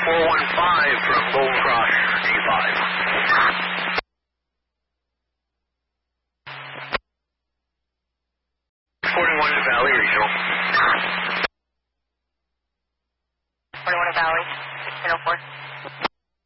415 from Golden Cross, G5. 41 to Valley Regional. 41 to Valley, 1604.